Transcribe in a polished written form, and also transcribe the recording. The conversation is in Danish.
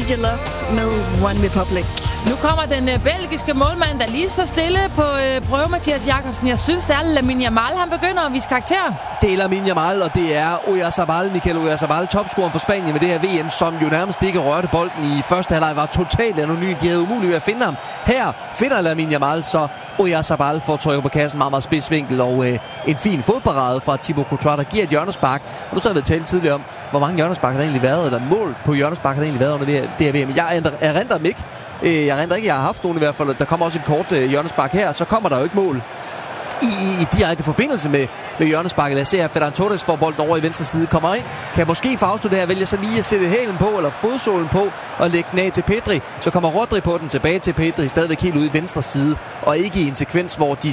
Need Your Love med One Republic. Nu kommer den belgiske målmand, der lige så stille på prøve, Mathias Jakobsen. Jeg synes, det er Lamine Yamal, han begynder at vise karakter. Det er Lamine Yamal, og det er Oyarzabal, Mikel Oyarzabal, topscoren for Spanien med det her VM, som jo nærmest ikke rørte bolden i første halvleg, var totalt anonym. De havde umuligt ved at finde ham. Her finder Lamine Yamal, så Oyarzabal får trykket på kassen, meget, meget spidsvinkel, og en fin fodparade fra Thibaut Courtois, der giver et hjørnespark. Og nu så har vi talt tidligere om, hvor mange hjørnespark har der egentlig været, eller mål på hjørnespark har der egentlig været under det her VM. Jeg erindrer dem ikke. Jeg erindrer ikke, jeg har haft nogen i hvert fald. Der kommer også en kort hjørnespark her, så kommer der jo ikke mål i direkte forbindelse med hjørnesparket. Lad os se her, Ferran Torres får bolden over i venstre side, kommer ind, kan måske få afslutte det her, vælger så lige at sætte hælen på, eller fodsålen på, og lægge den af til Pedri. Så kommer Rodri på den, tilbage til Pedri, stadigvæk helt ude i venstre side, og ikke i en sekvens, hvor de